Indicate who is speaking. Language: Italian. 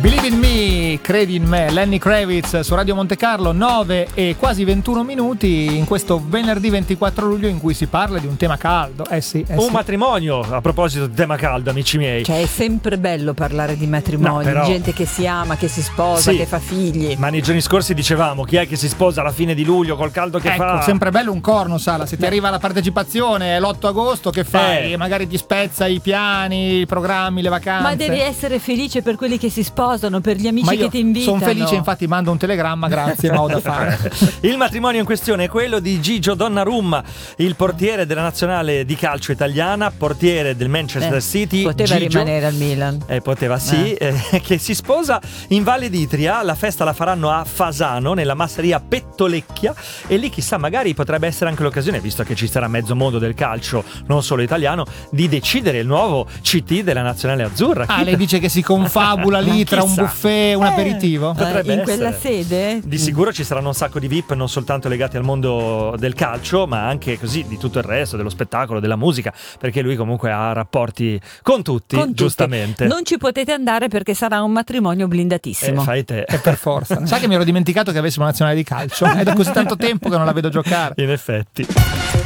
Speaker 1: Believe in Me, credi in me, Lenny Kravitz su Radio Monte Carlo, 9 e quasi 21 minuti in questo venerdì 24 luglio in cui si parla di un tema caldo. Un
Speaker 2: matrimonio, a proposito di tema caldo, amici miei.
Speaker 3: Cioè è sempre bello parlare di matrimonio,
Speaker 2: però...
Speaker 3: gente che si ama, che si sposa, che fa figli.
Speaker 2: Ma nei giorni scorsi dicevamo, chi è che si sposa alla fine di luglio col caldo che fa?
Speaker 1: Sempre bello un corno, Sala, se ti arriva la partecipazione l'8 agosto che fai? Magari ti spezza i piani, i programmi, le vacanze.
Speaker 3: Ma devi essere felice per quelli che si sposano, per gli amici che ti invitano.
Speaker 1: Sono felice, infatti mando un telegramma, grazie, ma ho da fare.
Speaker 2: Il matrimonio in questione è quello di Gigio Donnarumma, il portiere della nazionale di calcio italiana, portiere del Manchester City.
Speaker 3: Poteva rimanere al Milan.
Speaker 2: Poteva che si sposa in Valle d'Itria. La festa la faranno a Fasano, nella masseria Pettolecchia, e lì chissà, magari potrebbe essere anche l'occasione, visto che ci sarà mezzo mondo del calcio, non solo italiano, di decidere il nuovo CT della nazionale azzurra.
Speaker 1: Lei dice che si confabula lì tra un buffet e un aperitivo?
Speaker 2: Potrebbe
Speaker 3: in quella sede?
Speaker 2: Di sicuro ci saranno un sacco di VIP, non soltanto legati al mondo del calcio, ma anche così di tutto il resto, dello spettacolo, della musica, perché lui comunque ha rapporti con tutti, giustamente.
Speaker 3: Non ci potete andare perché sarà un matrimonio blindatissimo.
Speaker 2: Fai te.
Speaker 1: Per forza. Sai che mi ero dimenticato che avessimo una nazionale di calcio? È da così tanto tempo che non la vedo giocare.
Speaker 2: In effetti.